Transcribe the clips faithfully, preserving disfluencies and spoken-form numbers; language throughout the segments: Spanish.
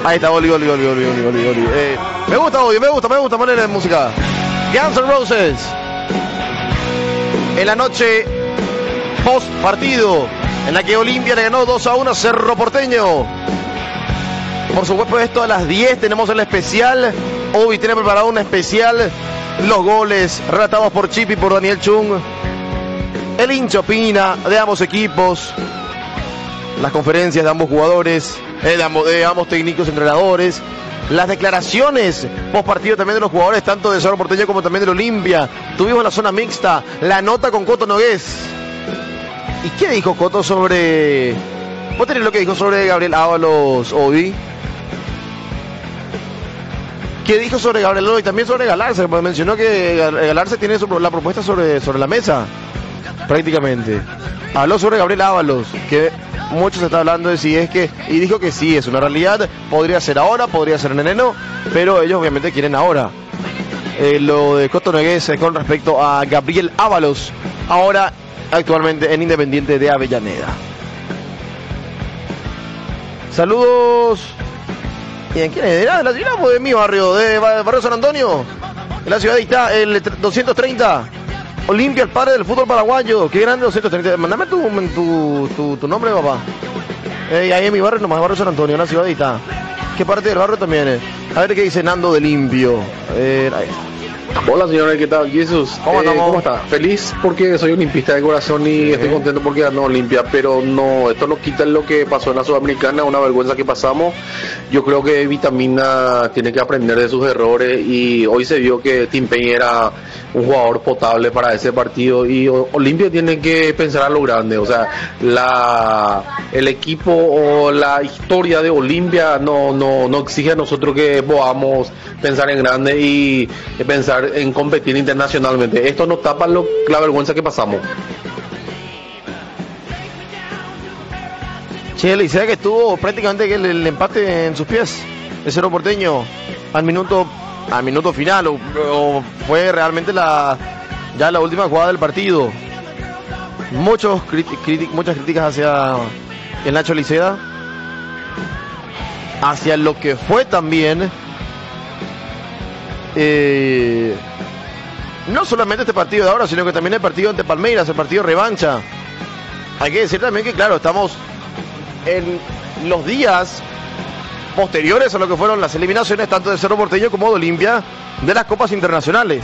Ahí está, Oli, Oli, Oli, Oli, Oli, Oli, Oli. Eh, me gusta, Oli, me gusta, me gusta ponerle música. Guns N' Roses. En la noche post partido, en la que Olimpia le ganó dos a uno a Cerro Porteño. Por supuesto, a las diez tenemos el especial. Hoy tiene preparado un especial. Los goles relatados por Chip y por Daniel Chung. El hincha opina de ambos equipos. Las conferencias de ambos jugadores, eh, de, ambos, de ambos técnicos, entrenadores. Las declaraciones post partido también de los jugadores, tanto de Cerro Porteño como también del Olimpia. Tuvimos la zona mixta, la nota con Coto Nogués. ¿Y qué dijo Coto sobre... ¿Vos tenés lo que dijo sobre Gabriel Ábalos, Obi? ¿Qué dijo sobre Gabriel Ábalos y también sobre Galarza? Porque mencionó que Galarza tiene su, la propuesta sobre, sobre la mesa, prácticamente. Habló sobre Gabriel Ábalos, que mucho se está hablando de si es que... Y dijo que sí, es una realidad. Podría ser ahora, podría ser en enero, pero ellos obviamente quieren ahora. Eh, lo de Coto Nogués con respecto a Gabriel Ábalos, ahora actualmente en Independiente de Avellaneda. Saludos. ¿Y en quién es? ¿De la, de la ciudad o de mi barrio? ¿De Barrio San Antonio? En la ciudad ahí está el doscientos treinta. Olimpia, el padre del fútbol paraguayo. Qué grande doscientos treinta. Mándame tu, tu, tu, tu nombre, papá. Eh, ahí en mi barrio, nomás Barrio San Antonio, en la ciudad ahí está. ¿Qué parte del barrio también es? A ver qué dice Nando de Limpio. Eh, ahí. Hola señores, ¿qué tal? Jesús, ¿Cómo, eh, ¿cómo está? Feliz porque soy olimpista de corazón y sí. Estoy contento porque ganó Olimpia, pero no, esto no quita lo que pasó en la Sudamericana, una vergüenza que pasamos. Yo creo que Vitamina tiene que aprender de sus errores y hoy se vio que Tim Payne era un jugador potable para ese partido y Olimpia tiene que pensar a lo grande, o sea, la el equipo o la historia de Olimpia no, no, no exige a nosotros que podamos pensar en grande y pensar en competir internacionalmente. Esto nos tapa lo, la vergüenza que pasamos. Che, le dice que estuvo prácticamente el, el empate en sus pies de Cerro Porteño al minuto al minuto final o, o fue realmente la ya la última jugada del partido. Muchos crític, muchas críticas hacia el Nacho Liceda, hacia lo que fue también eh, no solamente este partido de ahora, sino que también el partido ante Palmeiras, el partido revancha. Hay que decir también que claro, estamos en los días posteriores a lo que fueron las eliminaciones tanto de Cerro Porteño como de Olimpia de las copas internacionales.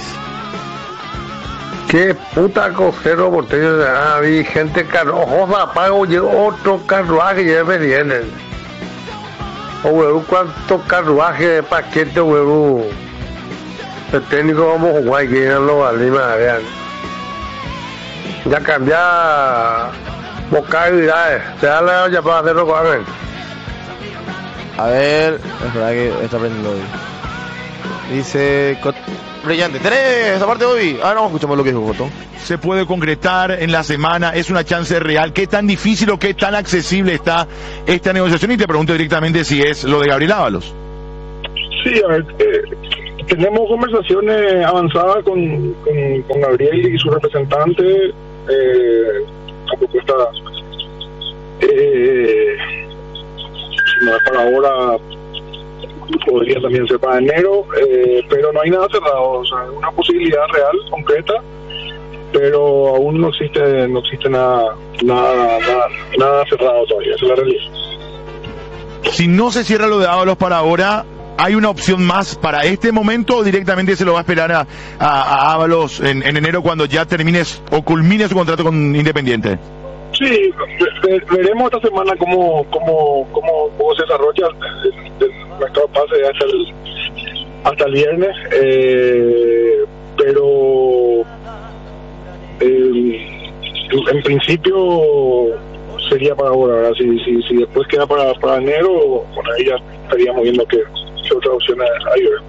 Qué puta con Cerro Porteño. Ah, vi gente carrojosa, pago llegó otro carruaje y ya me vienen. O huevo, cuánto carruaje de paquete, huevo. El técnico vamos a jugar que no lo valima, vean. Ya cambia vocalidades. Se da la olla para hacerlo con Arlen. A ver, espera que está aprendiendo hoy. Dice Cot... brillante. ¿Tenés esa parte hoy? Ahora vamos a escuchar lo que dijo Coto. Se puede concretar en la semana, es una chance real. ¿Qué tan difícil o qué tan accesible está esta negociación? Y te pregunto directamente si es lo de Gabriel Ábalos. Sí, a ver, eh, tenemos conversaciones avanzadas con, con, con Gabriel y su representante. Eh, la propuesta eh, si no es para ahora podría también ser para enero, eh, pero no hay nada cerrado, o sea, una posibilidad real, concreta, pero aún no existe no existe nada nada nada, nada cerrado todavía, esa es la realidad. Si no se cierra lo de Ábalos para ahora, ¿hay una opción más para este momento o directamente se lo va a esperar a, a, a Ábalos en, en enero cuando ya termines o culmine su contrato con Independiente? Sí, ve, veremos esta semana cómo cómo cómo, cómo se desarrolla el, el mercado pase hasta el hasta el viernes, eh, pero eh, en principio sería para ahora, ¿verdad? Si, si, si después queda para, para enero, bueno, ahí ya estaríamos viendo que qué otras opciones hay, ¿verdad?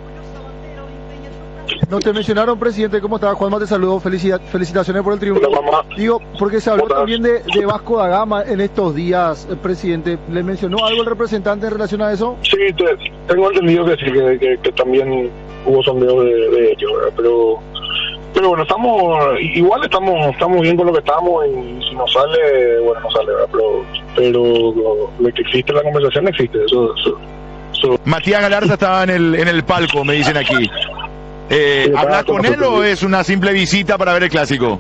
No te mencionaron, presidente, ¿cómo estás? Juanma te saludo, Felicidad, felicitaciones por el triunfo. Hola, Digo, porque se habló también de, de Vasco da Gama en estos días, el presidente. ¿Le mencionó algo el representante en relación a eso? Sí, te, tengo entendido que sí, que, que, que también hubo sondeo de, de ello, ¿verdad? Pero, pero bueno, estamos, igual estamos estamos bien con lo que estamos y si nos sale, bueno, no sale, ¿verdad? Pero, pero lo, lo que existe en la conversación existe, eso, eso, So, Matías Galarza estaba en el, en el palco, me dicen aquí. Eh, ¿Hablas con él o es una simple visita para ver el clásico?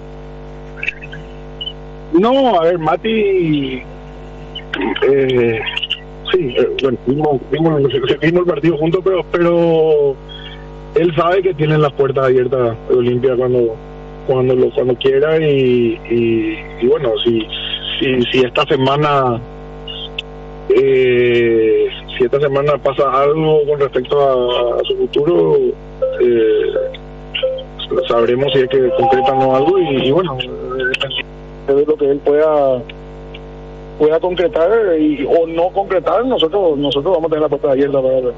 no, a ver, Mati, eh, sí, eh, bueno, vimos, vimos, vimos el partido juntos, pero, pero él sabe que tienen las puertas abiertas de Olimpia cuando, cuando lo, cuando quiera y, y, y bueno, si, si, si esta semana, eh, si esta semana pasa algo con respecto a, a su futuro, eh, sabremos si es que concretan o algo y, y bueno, de lo que él pueda pueda concretar y, o no concretar, nosotros nosotros vamos a tener la puerta abierta para ver.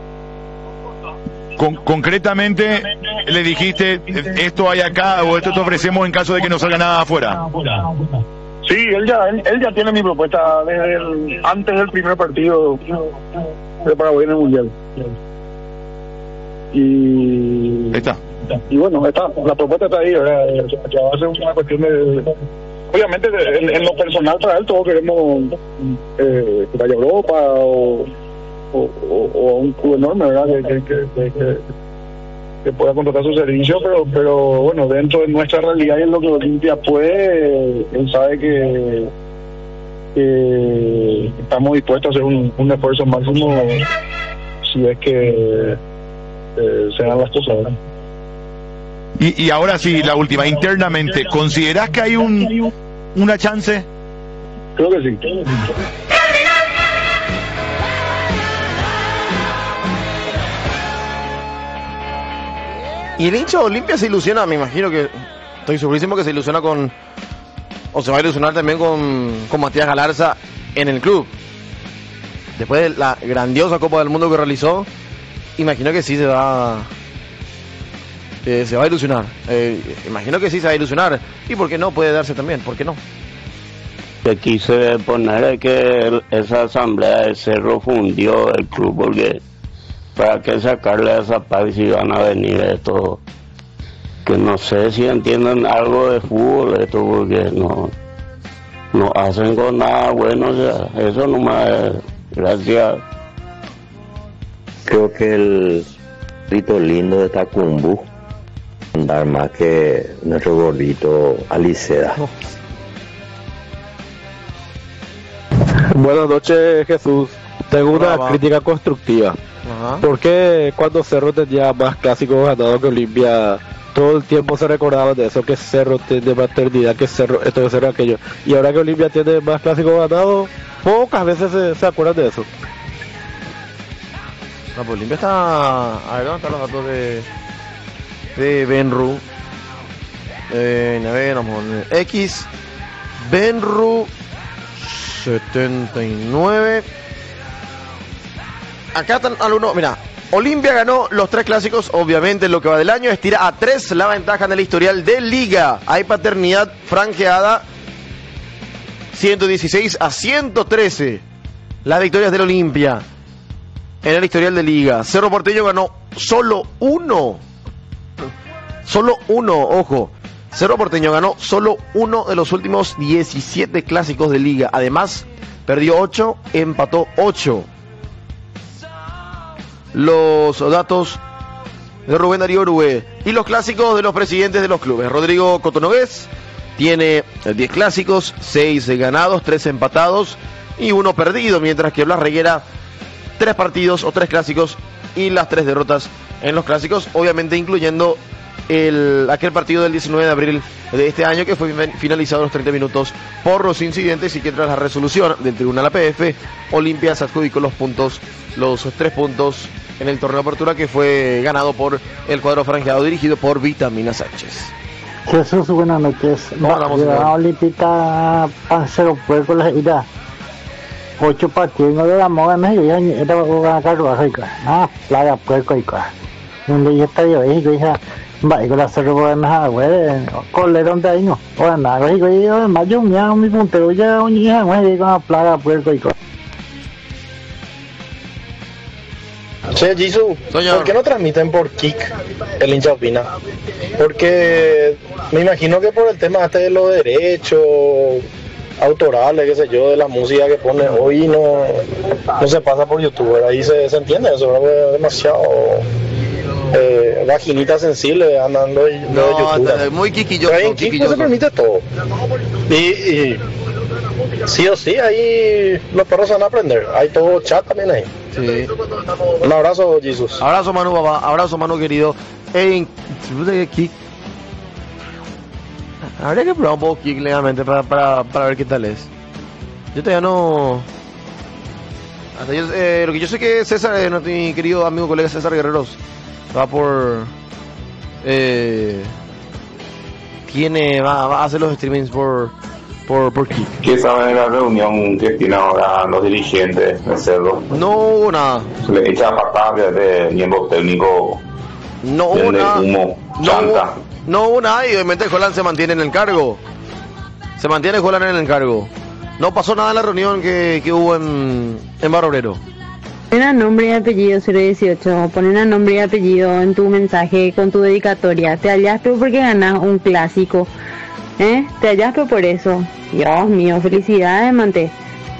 Con, concretamente, le dijiste, esto hay acá o esto te ofrecemos en caso de que no salga nada afuera. Sí, él ya él, él ya tiene mi propuesta desde el, antes del primer partido de Paraguay en el Mundial. Y Ahí está. y bueno, está, la propuesta está ahí, ¿verdad? Ya va a ser una cuestión de... Obviamente, en, en lo personal para él, todos queremos eh, que vaya a Europa o, o, o, o a un club enorme, ¿verdad? Que, que, que, que, que pueda contratar su servicio, pero pero bueno, dentro de nuestra realidad y en lo que Olimpia puede, él sabe que, que estamos dispuestos a hacer un, un esfuerzo máximo si es que eh, se dan las cosas, ¿verdad? Y, y ahora sí, la última, internamente, ¿considerás que hay un una chance? Creo que sí. Y el hincha de Olimpia se ilusiona, me imagino que, estoy segurísimo que se ilusiona con, o se va a ilusionar también con, con Matías Galarza en el club. Después de la grandiosa Copa del Mundo que realizó, imagino que sí se va... Eh, se va a ilusionar, eh, imagino que sí se va a ilusionar. ¿Y por qué no? Puede darse también, ¿por qué no? Que quise poner es que esa asamblea de Cerro fundió el club, porque para qué sacarle a esa parte si van a venir estos que no sé si entienden algo de fútbol, esto porque no no hacen con nada bueno, o sea, eso nomás, gracias. Creo que el grito lindo de Tacumbu dar más que nuestro gordito Aliceda. No. Buenas noches, Jesús. Tengo una Hola, crítica constructiva. Ajá. ¿Por qué cuando Cerro tenía más clásicos ganados que Olimpia, todo el tiempo se recordaba de eso, que Cerro tiene maternidad, que Cerro esto, que Cerro aquello? Y ahora que Olimpia tiene más clásicos ganados, pocas veces se, se acuerdan de eso. No, pues Olimpia está... A ver, ¿dónde están los datos de... de Benru? Eh, a ver, vamos a poner X Benru setenta y nueve. Acá están algunos, mira, Olimpia ganó los tres clásicos, obviamente en lo que va del año, estira a tres la ventaja en el historial de Liga. Hay paternidad franqueada, ciento dieciséis a ciento trece las victorias del Olimpia en el historial de Liga. Cerro Porteño ganó solo uno, solo uno, ojo. Cerro Porteño ganó solo uno de los últimos diecisiete clásicos de Liga. Además, perdió ocho, empató ocho. Los datos de Rubén Darío Orué y los clásicos de los presidentes de los clubes. Rodrigo Cotonogués tiene diez clásicos, seis ganados, tres empatados y uno perdido, mientras que Blas Reguera, tres partidos o tres clásicos y las tres derrotas en los clásicos, obviamente incluyendo el aquel partido del diecinueve de abril de este año, que fue finalizado a los treinta minutos por los incidentes, y que tras la resolución del Tribunal A P F, Olimpia se adjudicó los puntos, los tres puntos en el torneo de apertura, que fue ganado por el cuadro franjeado dirigido por Vitamina Sánchez. Jesús, buenas noches. Va, Olímpica Pancero Puerco las irá. Ocho partidos no le damos ganas, y ya era una carruaje y ah, plaga puerco y cosa. Donde ya está yo, y ya va con la cerro con nada, güey, colerón de ahí no. O nada, y yo más yo me hago mi puntero ya un día, güey, con la plaga puerco y cosa. Che, Jisoo, ¿por qué no transmiten por Kik el hincha opina? Porque me imagino que por el tema este de los derechos, autorales, qué sé yo, de la música que pone hoy no, no se pasa por YouTube, ahí se, se entiende eso, ¿no? Es demasiado eh, vaginita sensible andando de, no, de YouTube. No, muy quisquilloso. Pero en Kik no se permite todo. Y, y sí o sí, ahí los perros van a aprender. Hay todo chat también ahí. Sí. Un abrazo, Jesús. Abrazo, Manu, papá. Abrazo, Manu, querido. En Kik. Habría que probar un poco Kik legalmente para, para, para ver qué tal es. Yo todavía no... Hasta yo, eh, lo que yo sé que César, eh, mi querido amigo colega César Guerreros, va por... Eh, tiene... Va, va a hacer los streamings por... Por, por Kik. ¿Qué saben de la reunión que tienen ahora los dirigentes de Cerro? No hubo nada. Se le echa patada de miembro técnico. No hubo nada. Humo, no, hubo, no hubo nada y obviamente Holland se mantiene en el cargo. Se mantiene Holland en el cargo. No pasó nada en la reunión que, que hubo en, en Barrio Obrero. Ponen nombre y apellido cero dieciocho, ponen nombre y apellido en tu mensaje con tu dedicatoria. Te hallaste porque ganas un clásico. ¿Eh? Te hallaste por eso. Dios mío, felicidades, Manté.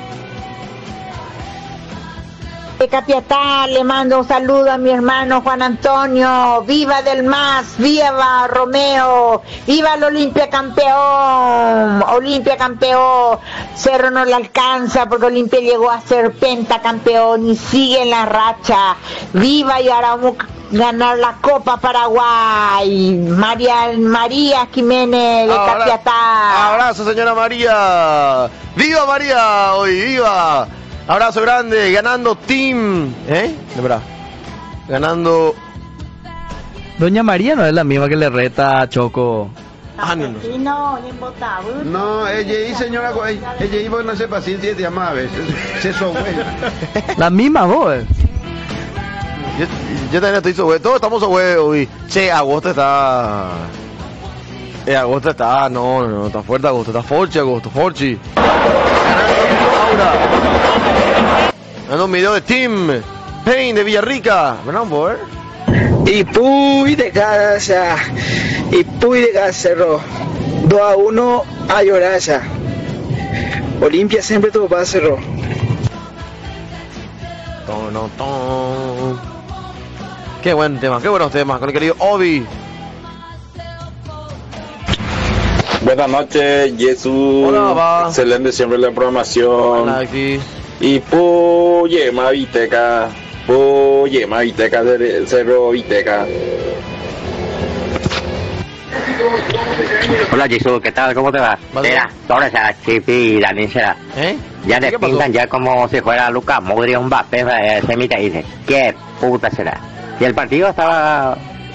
De Capiatá le mando un saludo a mi hermano Juan Antonio. Viva del Mas, viva Romeo, viva el Olimpia campeón, Olimpia campeón. Cerro no le alcanza porque Olimpia llegó a ser pentacampeón y sigue en la racha. Viva y ahora vamos a ganar la Copa Paraguay. María María Jiménez de Ahora, Capiatá. Abrazo, señora María. Viva María hoy, viva. Abrazo grande, ganando team, ¿eh? De verdad. Ganando. Doña María no es la misma que le reta a Choco. Ah, no, no. No, ella y señora, ella y vos no sé paciencia te llama a veces. Se sobe. La misma voz. Yo, yo también estoy sobre, todos estamos sobre hoy. Che, agosto está. Eh, agosto está, no, no, no, está fuerte agosto, está forchi agosto, forchi. Dando un video de Team Pain de Villarrica. Bueno, por y puy de casa, y puy de casa, Cerro. dos a uno a llorar ya. Olimpia siempre tuvo para Cerro. Ton, ton, ton. Qué buen tema, qué buenos temas con el querido Obi. Buenas noches, Jesús. Hola, va. Excelente siempre la programación. Hola, aquí. Y puye Maviteca, puye Maviteca del Cerro Viteca. Hola Jesús, ¿qué tal? ¿Cómo te va? Mira, ahora ya Chipi y Dani será. ¿Eh? Ya te pintan ya como si fuera Lucas Modric o Mbappé, eh, se imita y dice, ¿qué puta será? Y el partido estaba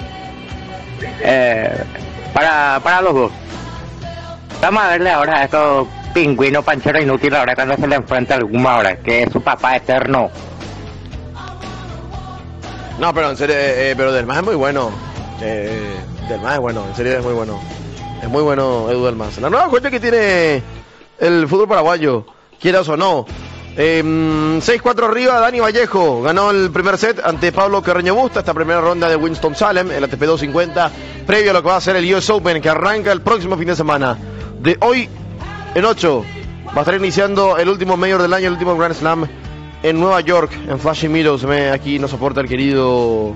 eh, para, para los dos. Vamos a verle ahora a estos pingüinos pancheros inútiles ahora cuando se le enfrenta a alguna hora, que es su papá eterno. No, pero en serio, eh, eh, pero Delmas es muy bueno. Eh, Delmas es bueno, en serio es muy bueno. Es muy bueno Edu Delmas. La nueva cuenta que tiene el fútbol paraguayo, quieras o no. Eh, seis cuatro arriba, Dani Vallejo ganó el primer set ante Pablo Carreño Busta, esta primera ronda de Winston-Salem, el A T P doscientos cincuenta, previo a lo que va a ser el U S Open, que arranca el próximo fin de semana. De hoy en ocho va a estar iniciando el último Mayor del año, el último Grand Slam en Nueva York, en Flushing Meadows. Me, aquí nos soporta el querido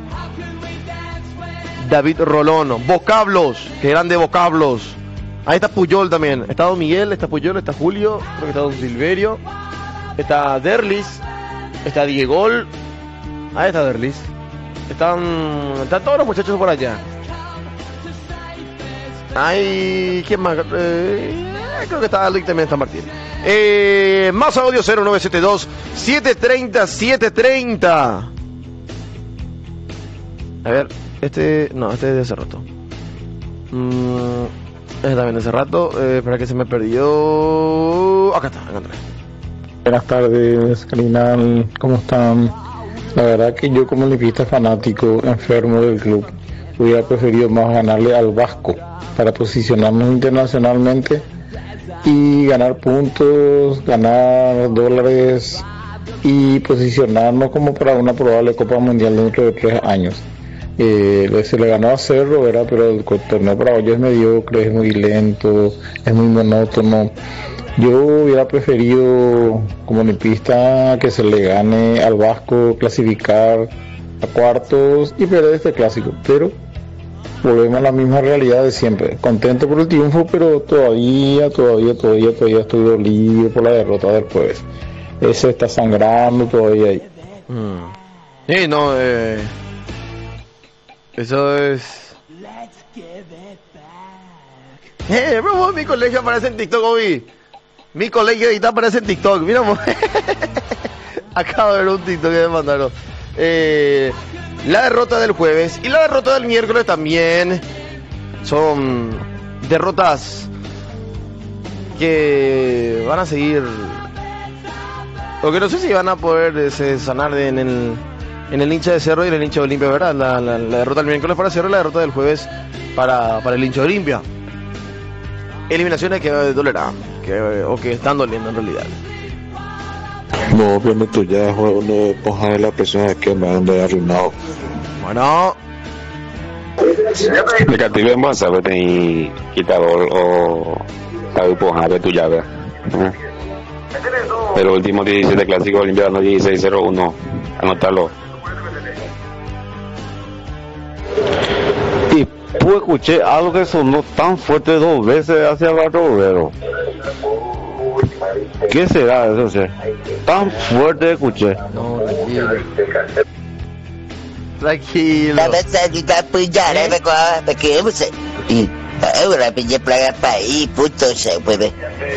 David Rolón. Vocablos, qué grande vocablos. Ahí está Puyol también. Está Don Miguel, está Puyol, está Julio, creo que está Don Silverio, está Derlis, está Diegol. Ahí está Derlis. Están, están todos los muchachos por allá. Ay, ¿quién más? Eh, creo que está Aldic también, está Martín. Eh, más audio cero nueve siete dos, siete tres cero, siete tres cero. A ver, este... No, este es de hace rato. Mm, este también de hace rato. Eh, espera que se me perdió... Acá está, acá está. Buenas tardes, Carinal. ¿Cómo están? La verdad que yo como olimpista fanático, enfermo del club, hubiera preferido más ganarle al Vasco para posicionarnos internacionalmente y ganar puntos, ganar dólares y posicionarnos como para una probable Copa Mundial dentro de tres años. Eh, se le ganó a Cerro, ¿verdad? Pero el torneo paraguayo es mediocre, es muy lento, es muy monótono. Yo hubiera preferido como olimpista que se le gane al Vasco, clasificar a cuartos y perder este clásico, pero volvemos a la misma realidad de siempre. Contento por el triunfo, pero todavía, todavía, todavía, todavía estoy dolido por la derrota del jueves. Ese está sangrando todavía ahí. Mm. Sí, no, eh... eso es... Eh, bro, mi colegio aparece en TikTok hoy. Mi colegio ahorita aparece en TikTok. Mira, acabo de ver un TikTok que me mandaron. Eh, la derrota del jueves y la derrota del miércoles también son derrotas que van a seguir, o que no sé si van a poder eh, sanar de, en el en el hincha de Cerro y en el hincha de Olimpia, ¿verdad? La, la, la derrota del miércoles para Cerro y la derrota del jueves para, para el hincha de Olimpia. Eliminaciones que dolerán, que, o que están doliendo en realidad. No, pero tú ya no pongas la presión de que me han de arruinado. Bueno. Negativo más, ¿sabes? Ten quitador o tal ponja de tu llave. Pero último diecisiete clásico Olimpia dieciséis cero uno. Anótalo. Y pues escuché algo que sonó tan fuerte dos veces hacia el Barbero. ¿Qué será eso? Che? Tan fuerte escuché. No, tranquilo. Tranquilo. La verdad que está pillada, me coja, me quedé, pues, y ahora pillé plaga para ahí, puto, se puede.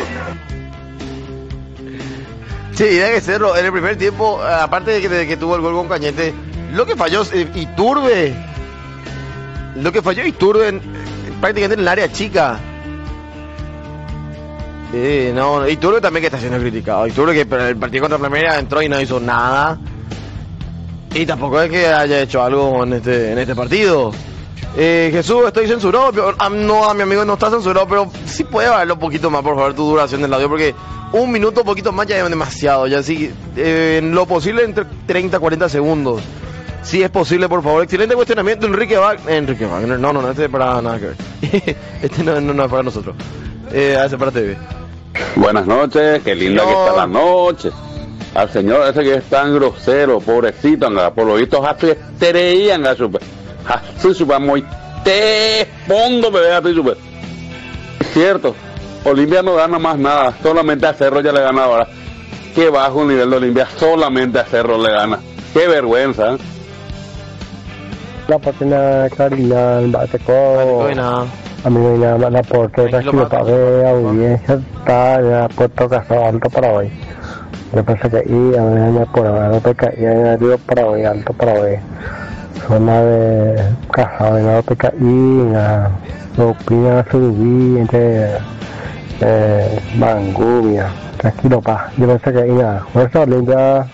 Sí, debe serlo. En el primer tiempo, aparte de que, de que tuvo el gol con Cañete, lo que falló eh, Iturbe, lo que falló Iturbe en, prácticamente en el área chica. Eh, no, Iturbe también que está siendo criticado. Iturbe que el partido contra Palmeiras entró y no hizo nada. Y tampoco es que haya hecho algo en este, en este partido. Eh, Jesús, estoy censurado. Pero, ah, no, a mi amigo no está censurado, pero sí puede bajarlo un poquito más, por favor, tu duración del audio, porque un minuto, un poquito más ya es demasiado. Ya sí, eh, en lo posible entre treinta a cuarenta segundos. Si es posible, por favor. Excelente cuestionamiento, Enrique Wagner. Enrique Wagner, no, no, no, este es para nada que ver. Este no, no, no es para nosotros. Eh, hace para T V. Buenas noches, qué linda que está la noche. Al señor ese que es tan grosero, pobrecito, anda, por lo visto, así estereían a su así su muy te fondo, bebé, así su es cierto, Olimpia no gana más nada, solamente a Cerro ya le gana ahora. Qué bajo nivel de Olimpia, solamente a Cerro le gana. Qué vergüenza, ¿eh? La patina Karina, el bateco. A mí me llama la portera que lo pagué, audiencia, está ya puesto Casado Alto Paraguay. Yo pensé que ahí, a mí por ahora, no caía en el río Paraguay, Alto Paraguay. Zona de Casado, en el P K I, la opina Surubí, entre eh, Mangubia. Tranquilo, pa. Yo pensé que ahí nada. Fuerza Olimpia.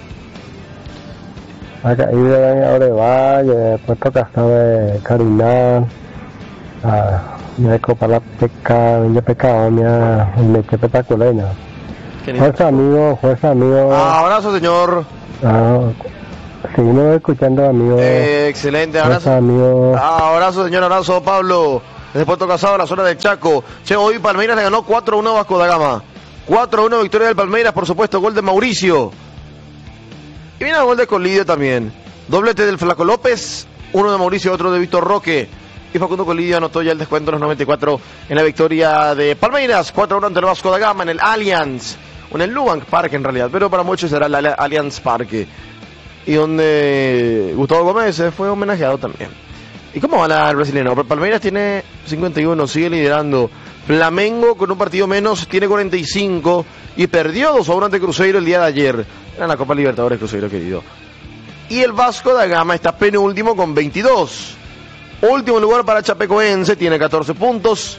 Acá ahí de Orevalle, puesto Casado de Carinán. Ah, me copa la peca, me peca, me leche espectacular. Fuerza amigo, fuerza amigo. Ah, abrazo señor. Ah, seguimos escuchando amigo. Eh, excelente, abrazo. Fuerza, amigo. Ah, abrazo señor, abrazo Pablo. Desde Puerto Casado, la zona del Chaco. Che, hoy Palmeiras le ganó cuatro a uno a Vasco da Gama. cuatro a uno victoria del Palmeiras, por supuesto, gol de Mauricio. Y viene el gol de Colidio también. Doblete del Flaco López, uno de Mauricio, otro de Víctor Roque. Y Facundo Colidio anotó ya el descuento en los noventa y cuatro en la victoria de Palmeiras, cuatro a uno ante el Vasco da Gama en el Allianz, o en el Nubank Park en realidad, pero para muchos será el Allianz Parque. Y donde Gustavo Gómez fue homenajeado también. ¿Y cómo va la brasileña? Palmeiras tiene cincuenta y uno, sigue liderando. Flamengo con un partido menos tiene cuarenta y cinco y perdió dos a uno ante Cruzeiro el día de ayer. Era la Copa Libertadores, Cruzeiro querido. Y el Vasco da Gama está penúltimo con veintidós. Último lugar para Chapecoense, tiene catorce puntos.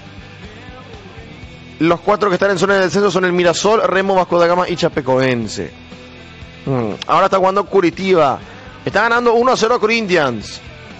Los cuatro que están en zona de descenso son el Mirasol, Remo, Vasco da Gama y Chapecoense. Hmm. Ahora está jugando Curitiba. Está ganando uno a cero a Corinthians.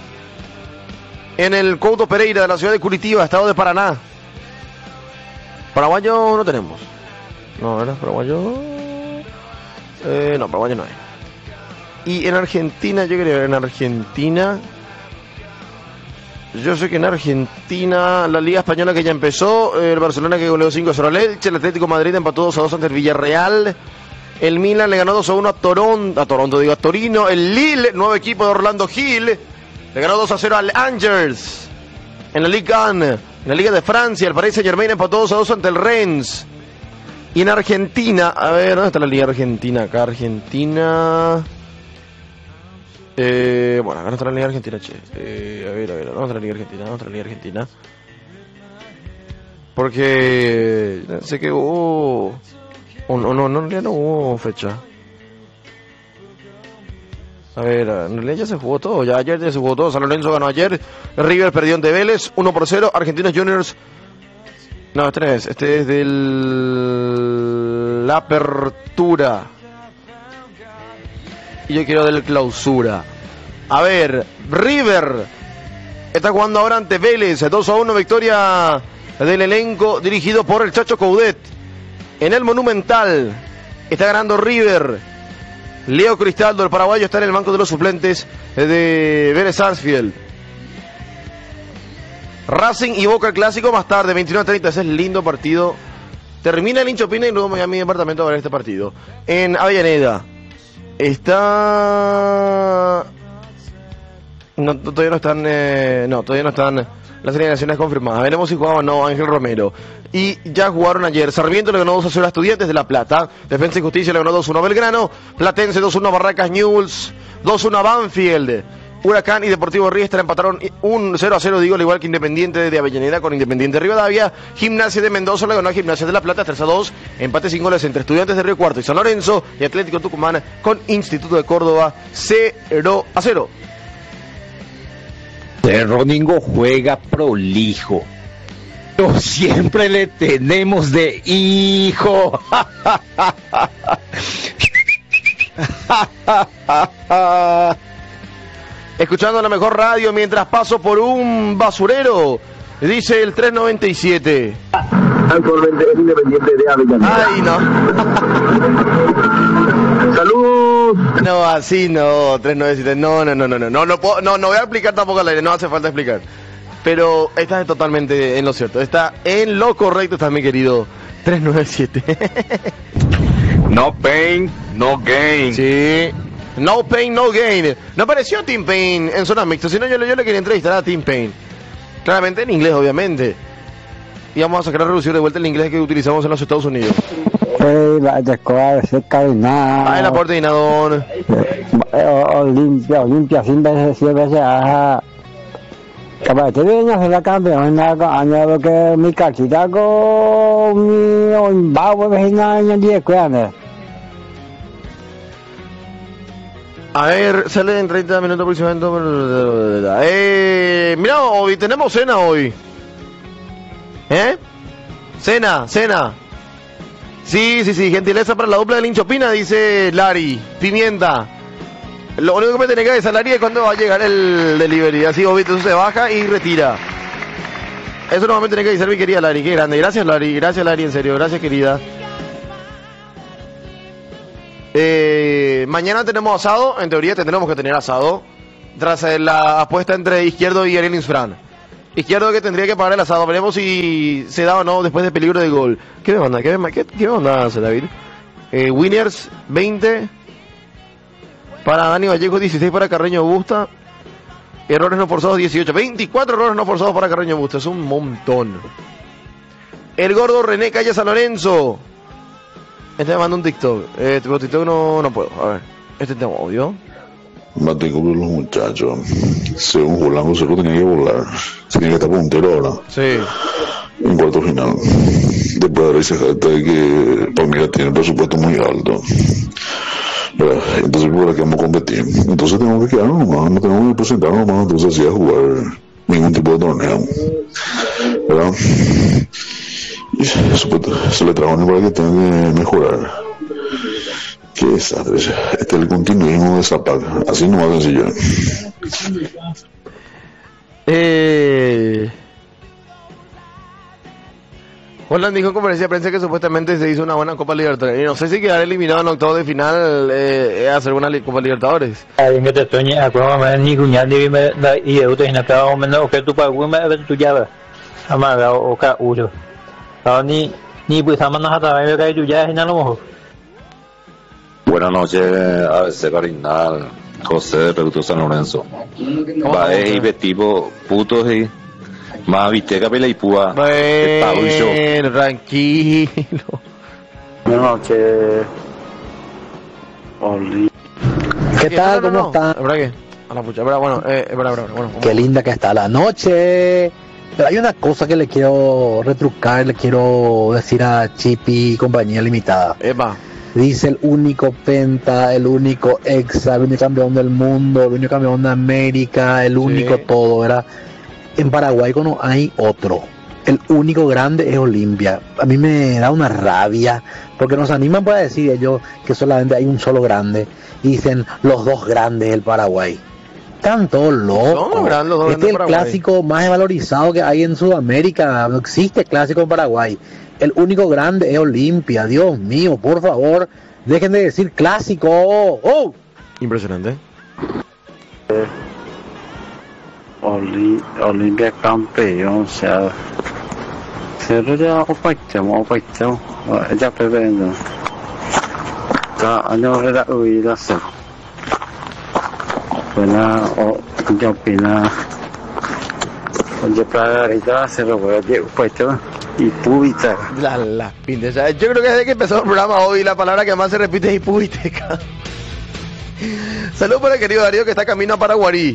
En el Couto Pereira de la ciudad de Curitiba, estado de Paraná. Paraguayo no tenemos. No, ¿verdad? Paraguayo... Eh, no, paraguayo no hay. Y en Argentina, yo quería ver en Argentina... Yo sé que en Argentina, la Liga Española que ya empezó, el Barcelona que goleó cinco a cero al Elche, el Atlético de Madrid empató dos a dos ante el Villarreal, el Milan le ganó dos a uno a Toronto, a Toronto digo, a Torino, el Lille, nuevo equipo de Orlando Gil, le ganó dos a cero al Angers, en la Ligue uno, en la Liga de Francia, el Paris Saint-Germain empató dos a dos ante el Rennes, y en Argentina, a ver, ¿dónde está la Liga Argentina? Acá, Argentina... Eh, bueno, acá no está la Liga Argentina, che. Eh, a ver, a ver, ¿dónde está la Liga Argentina? ¿Dónde está la Liga Argentina? Porque sé que hubo... Oh, no, no, no, en realidad no hubo fecha. A ver, en realidad ya se jugó todo, ya ayer ya se jugó todo. San Lorenzo ganó ayer, River perdió ante Vélez, uno por cero, Argentinos Juniors... No, este no es, este es del... La Apertura. Y yo quiero del Clausura. A ver, River está jugando ahora ante Vélez, dos a uno, victoria del elenco dirigido por el Chacho Coudet. En el Monumental está ganando River. Leo Cristaldo, el paraguayo, está en el banco de los suplentes de Vélez Sarsfield. Racing y Boca, el clásico más tarde, veintiuno a treinta. Ese es lindo partido. Termina el Hincho Pina y luego me voy a mi departamento a ver este partido. En Avellaneda está... No, todavía no están... Eh... No, todavía no están las alineaciones confirmadas. Veremos si jugaba o no Ángel Romero. Y ya jugaron ayer. Sarmiento le ganó dos a cero a Estudiantes de La Plata. Defensa y Justicia le ganó dos a uno a Belgrano. Platense dos a uno a Barracas Newell's. dos a uno a Banfield. Huracán y Deportivo Riestra empataron un cero a cero, digo, al igual que Independiente de Avellaneda con Independiente de Rivadavia. Gimnasia de Mendoza le ganó a Gimnasia de La Plata tres a dos. Empate sin goles entre Estudiantes de Río Cuarto y San Lorenzo. Y Atlético Tucumán con Instituto de Córdoba cero a cero. Cerro Ningo juega prolijo. Pero siempre le tenemos de hijo. Escuchando la mejor radio mientras paso por un basurero, dice el tres noventa y siete. Actualmente es Independiente de Avellaneda. Ay, no. ¡Salud! No, así no, tres noventa y siete. No, no, no, no, no, no, no, puedo, no, no voy a explicar tampoco al aire, no hace falta explicar. Pero está totalmente en lo cierto, está en lo correcto, está mi querido tres noventa y siete. No pain, no gain. Sí. No pain, no gain. No apareció Tim Payne en zona mixta, sino yo, yo le quería entrevistar a Tim Payne. Claramente en inglés, obviamente. Y vamos a sacar a reducir de vuelta el inglés que utilizamos en los Estados Unidos. Hey, vaya cosa, se cae nada. Ay, la porteña, don. Olimpia, Olimpia, sin veces, cien veces, ajá. Capaz, te vienes a ser la campeona, añado que mi cachita con mi bajo vecina en el diez, cuérdate. A ver, sale en treinta minutos aproximadamente. Eh, mira, hoy tenemos cena hoy. ¿Eh? Cena, cena. Sí, sí, sí, gentileza para la dupla del Hincho Pina, dice Lari. Pimienta. Lo único que me tiene que decir Lari es cuándo va a llegar el delivery. Así, Obito, eso se baja y retira. Eso no me tiene que decir mi querida Lari, qué grande. Gracias, Lari, gracias, Lari, en serio, gracias, querida. Eh, mañana tenemos asado, en teoría tendremos que tener asado, tras la apuesta entre Izquierdo y Ariel Insfran. Izquierdo que tendría que pagar el asado, veremos si se da o no después de peligro de gol. ¿Qué me manda? ¿Qué me, qué, qué me manda hace David? Eh, Winners veinte para Dani Vallejo, dieciséis para Carreño Busta. Errores no forzados dieciocho, veinticuatro errores no forzados para Carreño Busta, es un montón. El gordo René Calle San Lorenzo. Este me manda un TikTok. Eh, pero TikTok no, no puedo. A ver, este tema audio. Mate con los muchachos. Según volando, se lo tenía que volar. Se tiene que estar puntero ahora. Sí. En cuarto final. Después de ese jata de que Palmira tiene un presupuesto muy alto. ¿Verdad? Entonces, por aquí vamos a competir. Entonces, tenemos que quedarnos nomás. No tenemos que presentarnos nomás. Entonces, así a jugar ningún tipo de torneo. ¿Verdad? Y eso, se le trabaja para que tenga que mejorar. Qué desastre. Este es el continuismo de Zapac. Así no va sencillo. Eh... Holland dijo en conferencia de prensa que supuestamente se hizo una buena Copa Libertadores. Y no sé si quedar eliminado en octavos de final eh, es hacer una li- Copa Libertadores. Alguien que te estoy acuérdame ni cuñar ni me y eu te hinaka o menos que tu pagu me ven tu llave. Amaga o ka ulo. Ahora ni ni pues amana hata me cae tu llave en lo mejor. Buenas noches, A B C Cardinal, José de Reducto San Lorenzo. Va y Betipo, putos y más Viteca Pela y Púa. Bueno, tranquilo. Buenas noches. Oli. ¿Qué tal? ¿Cómo están? ¿Verdad que? A la pucha, pero bueno, eh, es verdad, verdad, bueno. Qué linda que está la noche. Pero hay una cosa que le quiero retrucar, le quiero decir a Chipi y compañía limitada. Epa. Dice el único penta, el único exa, el único campeón del mundo, el único campeón de América, el único sí. todo, ¿verdad? En Paraguay no hay otro. El único grande es Olimpia. A mí me da una rabia, porque nos animan para decir ellos que solamente hay un solo grande. Y dicen los dos grandes del Paraguay. Están todos locos. Este es el clásico más valorizado que hay en Sudamérica. No existe clásico en Paraguay. El único grande es Olimpia. Dios mío, por favor, dejen de decir clásico. ¡Oh! Impresionante. Eh, Oli, Olimpia campeón, o sea, Cerro ya opaitemo, opaitemo, ya pebendo. Ka ano era uida se. Buena o yo opina. Oye, para ahorita se lo voy a llevar opaitemo. Y púbita. La, la pinta. Yo creo que desde que empezó el programa hoy la palabra que más se repite es hipúbica. Saludos para el querido Darío que está camino a Paraguarí.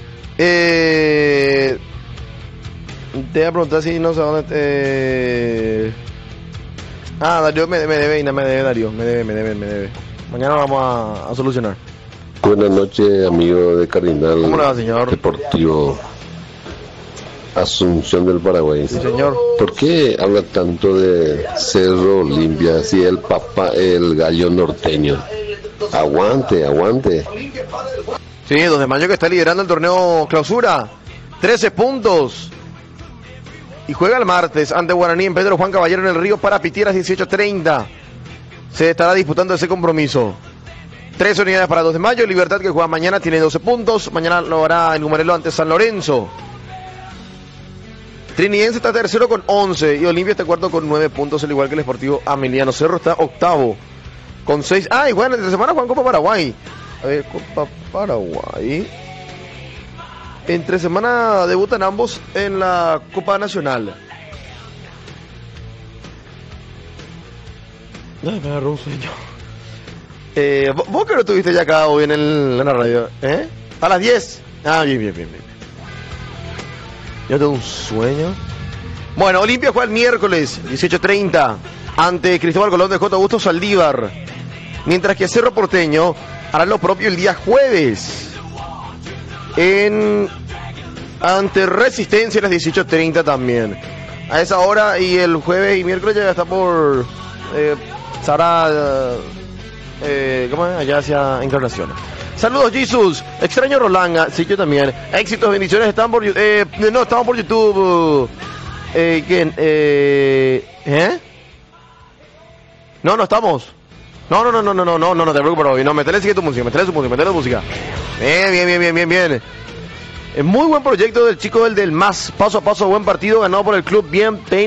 Eh, te voy a preguntar si no sé dónde te... Ah, Darío me, me debe, me debe Darío, me debe, me debe, me debe. Mañana vamos a, a solucionar. Buenas noches, amigo de Cardinal. ¿Cómo le va, señor? Deportivo Asunción del Paraguay. Sí, señor. ¿Por qué habla tanto de Cerro Olimpia si el papá, el gallo norteño? Aguante, aguante. Sí, dos de mayo que está liderando el torneo clausura. trece puntos. Y juega el martes ante Guaraní en Pedro Juan Caballero en el Río para Pitieras dieciocho treinta. Se estará disputando ese compromiso. Tres unidades para dos de mayo. Libertad que juega mañana tiene doce puntos. Mañana lo hará en Humarelo ante San Lorenzo. Trinidense está tercero con once y Olimpia está cuarto con nueve puntos, al igual que el Sportivo Ameliano. Cerro está octavo con seis. Ah, y bueno, entre semana juegan Copa Paraguay. A ver, Copa Paraguay. Entre semana debutan ambos en la Copa Nacional. Ay, me agarró un sueño. Eh, ¿Vos que lo tuviste ya acá hoy en, el, en la radio? ¿Eh? A las diez. Ah, bien, bien, bien, bien. Yo tengo un sueño. Bueno, Olimpia juega el miércoles dieciocho treinta ante Cristóbal Colón de J. Augusto Saldívar. Mientras que Cerro Porteño hará lo propio el día jueves en ante Resistencia a las dieciocho treinta también. A esa hora y el jueves y miércoles ya está por eh, Sara eh, ¿cómo es? Allá hacia Encarnación. Saludos, Jesus. Extraño Rolanga. Sí, yo también. Éxitos, bendiciones. Están por eh, no, estamos por YouTube. Eh, ¿Quién? Eh, ¿Eh? No, no estamos. No, no, no, no, no, no, no, no, no te preocupes, Robbie. No, metele sigue tu música, metele su música, metele tu música. Bien, bien, bien, bien, bien, bien. Es muy buen proyecto del chico del del más. Paso a paso, buen partido ganado por el club. Bien,